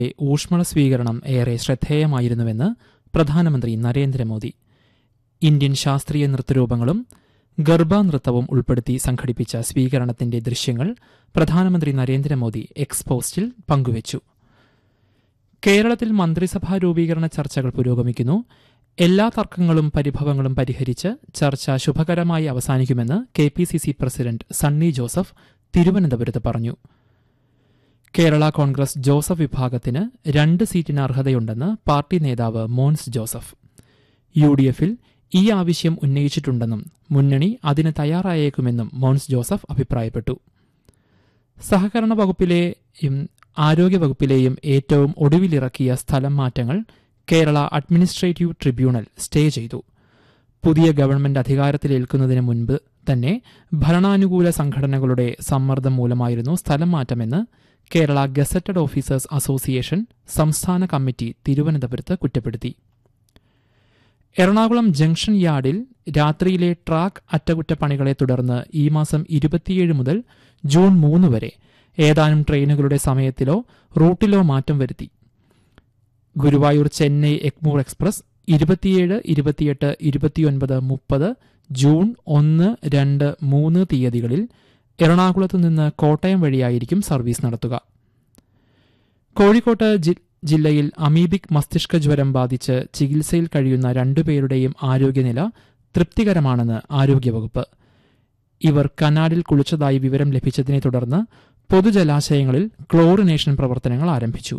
ഊഷ്മള സ്വീകരണം ഏറെ ശ്രദ്ധേയമായിരുന്നുവെന്ന് പ്രധാനമന്ത്രി നരേന്ദ്രമോദി. ഇന്ത്യൻ ശാസ്ത്രീയ നൃത്തരൂപങ്ങളും ഗർഭ നൃത്തവും ഉൾപ്പെടുത്തി സംഘടിപ്പിച്ച സ്വീകരണത്തിന്റെ ദൃശ്യങ്ങൾ പ്രധാനമന്ത്രി നരേന്ദ്രമോദി എക്സ് പോസ്റ്റിൽ പങ്കുവച്ചു. കേരളത്തിൽ മന്ത്രിസഭാ രൂപീകരണ ചർച്ചകൾ പുരോഗമിക്കുന്നു. എല്ലാ തർക്കങ്ങളും പരിഭവങ്ങളും പരിഹരിച്ച് ചർച്ച ശുഭകരമായി അവസാനിക്കുമെന്ന് കെപിസിസി പ്രസിഡന്റ് സണ്ണി ജോസഫ് തിരുവനന്തപുരത്ത് പറഞ്ഞു. കേരള കോൺഗ്രസ് ജോസഫ് വിഭാഗത്തിന് 2 സീറ്റിന് അർഹതയുണ്ടെന്ന് പാർട്ടി നേതാവ് മോൻസ് ജോസഫ്. യുഡിഎഫിൽ ഈ ആവശ്യം ഉന്നയിച്ചിട്ടുണ്ടെന്നും മുന്നണി അതിന് തയ്യാറായേക്കുമെന്നും മോൻസ് ജോസഫ് അഭിപ്രായപ്പെട്ടു. സഹകരണ വകുപ്പിലെയും ആരോഗ്യവകുപ്പിലെയും ഏറ്റവും ഒടുവിലിറക്കിയ സ്ഥലം മാറ്റങ്ങൾ കേരള അഡ്മിനിസ്ട്രേറ്റീവ് ട്രിബ്യൂണൽ സ്റ്റേ ചെയ്തു. പുതിയ ഗവൺമെന്റ് അധികാരത്തിലേൽക്കുന്നതിന് മുൻപ് തന്നെ ഭരണാനുകൂല സംഘടനകളുടെ സമ്മർദ്ദം മൂലമായിരുന്നു സ്ഥലം മാറ്റമെന്ന് കേരള ഗസറ്റഡ് ഓഫീസേഴ്സ് അസോസിയേഷൻ സംസ്ഥാന കമ്മിറ്റി തിരുവനന്തപുരത്ത് കുറ്റപ്പെടുത്തി. എറണാകുളം ജംഗ്ഷൻ യാർഡിൽ രാത്രിയിലെ ട്രാക്ക് അറ്റകുറ്റപ്പണികളെ തുടർന്ന് ഈ മാസം 27 മുതൽ ജൂൺ 3 വരെ ഏതാനും ട്രെയിനുകളുടെ സമയത്തിലോ റൂട്ടിലോ മാറ്റം വരുത്തി. ഗുരുവായൂർ ചെന്നൈ എഗ്മൂർ എക്സ്പ്രസ് 27, 28, 29, 30 ജൂൺ 1, 2, 3 തീയതികളിൽ എറണാകുളത്ത് നിന്ന് കോട്ടയം വഴിയായിരിക്കും സർവീസ് നടത്തുക. കോഴിക്കോട്ട് ജില്ലയിൽ അമീബിക് മസ്തിഷ്ക ജ്വരം ബാധിച്ച് ചികിത്സയിൽ കഴിയുന്ന 2 പേരുടെയും ആരോഗ്യനില തൃപ്തികരമാണെന്ന് ആരോഗ്യവകുപ്പ്. ഇവർ കനാലിൽ കുളിച്ചതായി വിവരം ലഭിച്ചതിനെ തുടർന്ന് പൊതുജലാശയങ്ങളിൽ ക്ലോറിനേഷൻ പ്രവർത്തനങ്ങൾ ആരംഭിച്ചു.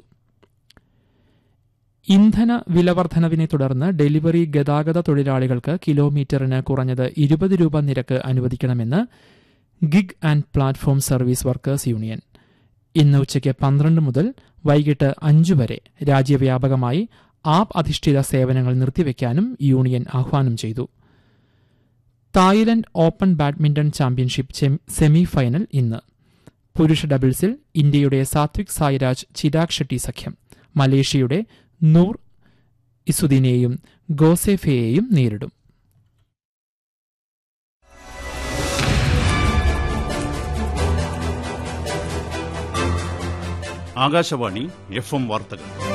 ഇന്ധന വിലവർദ്ധനവിനെ തുടർന്ന് ഡെലിവറി ഗതാഗത തൊഴിലാളികൾക്ക് കിലോമീറ്ററിന് കുറഞ്ഞത് 20 രൂപ നിരക്ക് അനുവദിക്കണമെന്ന് gig and platform service workers union. ഇന്ന് ഉച്ചയ്ക്ക് 12 മുതൽ വൈകിട്ട് 5 വരെ രാജ്യവ്യാപകമായി ആപ്പ് അധിഷ്ഠിത സേവനങ്ങൾ നിർത്തിവെക്കാനും യൂണിയൻ ആഹ്വാനം ചെയ്തു. Thailand open badminton championship semi final ഇന്ന്. പുരുഷ ഡബിൾസിൽ ഇന്ത്യയുടെ സാത്വിക് സായിരാജ് ചിരാഗ് ഷെട്ടി സഖ്യം മലേഷ്യയുടെ നൂർ ഇസുദ്ദീനെയും ഗോസെഫയെയും നേരിടും. ആകാശവാണി FM വാർത്തകൾ.